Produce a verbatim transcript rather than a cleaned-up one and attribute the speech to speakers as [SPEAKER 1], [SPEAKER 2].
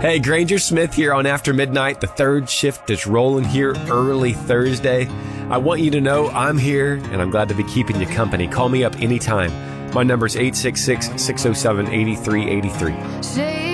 [SPEAKER 1] Hey, Granger Smith here on After Midnight. The third shift is rolling here early Thursday. I want you to know I'm here, and I'm glad to be keeping you company. Call me up anytime. My number's eight six six, six oh seven, eight three eight three.